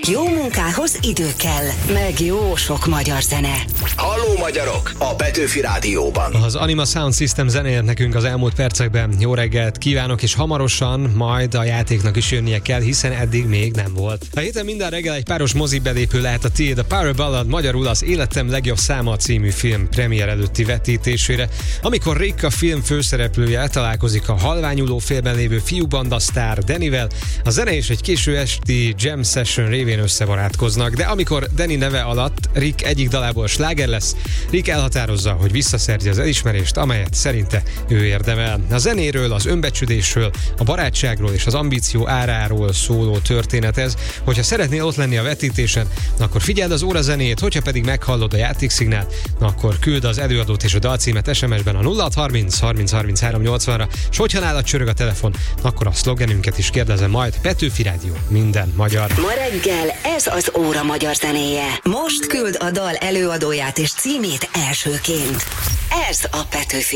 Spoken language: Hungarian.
Jó munkához idő kell, meg jó sok magyar zene. Halló magyarok! A Petőfi Rádióban. Az Anima Sound System zenélt nekünk az elmúlt percekben. Jó reggelt kívánok, és hamarosan majd a játéknak is jönnie kell, hiszen eddig még nem volt. A héten minden reggel egy páros mozibelépő lehet a tiéd, a Power Ballad, magyarul az Életem legjobb száma című film premier előtti vetítésére, amikor Rick, a film főszereplője, találkozik a halványuló félben lévő fiúbanda sztár Dannyvel. A zene és egy késő esti jam session révén összebarátkoznak, de amikor Danny neve alatt Rick egyik dalából sláger lesz, Rick elhatározza, hogy visszaszerzi az elismerést, amelyet szerinte ő érdemel. A zenéről, az önbecsülésről, a barátságról és az ambíció áráról szóló történet ez. Hogyha szeretnél ott lenni a vetítésen, akkor figyeld az órazenét, hogyha pedig meghallod a játékszignált, akkor küld az előadót és a dalcímet SMS-ben a 0630 30 33 80-ra, és hogyha nálad csörög a telefon, akkor a szlogenünket is kérdezem majd. Petőfi Rádió, minden magyar. Ma reggel ez az óra magyar zenéje. Most küld a dal előadóját és címét elsőként. Ez a Petőfi